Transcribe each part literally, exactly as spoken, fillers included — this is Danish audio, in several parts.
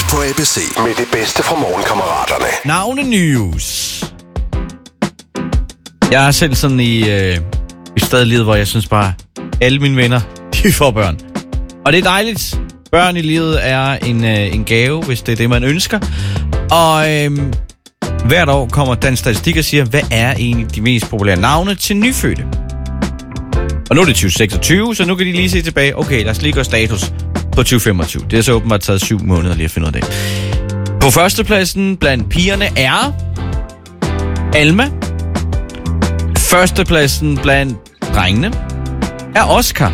på A B C med det bedste fra morgenkammeraterne. Navne News. Jeg er selv sådan i, øh, i stedet livet, hvor jeg synes bare, alle mine venner, de får børn. Og det er dejligt. Børn i livet er en, øh, en gave, hvis det er det, man ønsker. Og øh, hvert år kommer Dansk Statistik og siger, hvad er egentlig de mest populære navne til nyfødte? Og nu er det tyve seksogtyve, så nu kan de lige se tilbage. Okay, lad os lige gøre status på tyve femogtyve. Det har så åbenbart taget syv måneder lige at finde ud af det. På førstepladsen blandt pigerne er Alma. Førstepladsen blandt drengene er Oscar.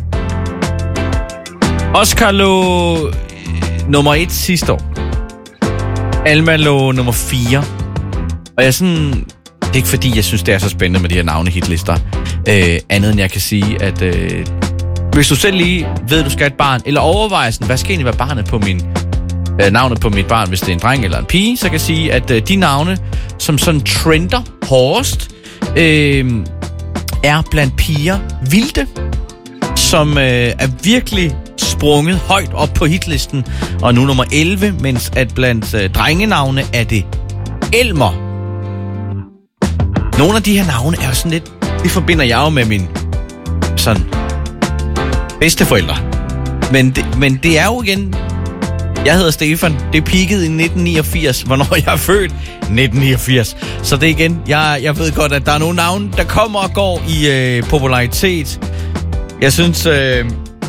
Oscar lå øh, nummer et sidste år. Alma lå nummer fire. Og jeg er sådan... Det er ikke fordi, jeg synes, det er så spændende med de her navnehitlister. Øh, andet end jeg kan sige, at øh, hvis du selv lige ved, at du skal have et barn, eller overvejer sådan, hvad skal egentlig være barnet på min, øh, navnet på mit barn, hvis det er en dreng eller en pige, så kan jeg sige, at øh, de navne, som sådan trender hårdest, øh, er blandt piger Vilde, som øh, er virkelig sprunget højt op på hitlisten, og nu nummer elleve, mens at blandt øh, drengenavne er det Elmer. Nogle af de her navne er jo sådan lidt, det forbinder jeg jo med min sådan bedsteforældre. Men det, men det er jo igen, jeg hedder Stefan, det peakede i nitten niogfirs, hvornår jeg er født, nitten niogfirs. Så det er igen, jeg, jeg ved godt, at der er nogle navne, der kommer og går i øh, popularitet. Jeg synes, øh,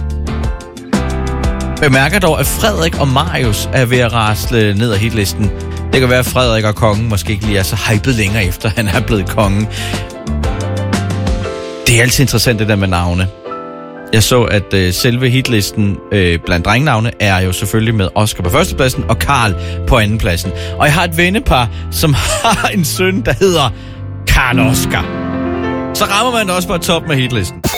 bemærker dog, at Frederik og Marius er ved at rasle ned ad hitlisten. Det kan være, at Frederik og kongen måske ikke lige er så hypet længere efter, han er blevet kongen. Det er altid interessant, det der med navne. Jeg så, at øh, selve hitlisten øh, blandt drengenavne er jo selvfølgelig med Oscar på førstepladsen og Karl på andenpladsen. Og jeg har et vennepar, som har en søn, der hedder Karl Oscar. Så rammer man også på top med hitlisten.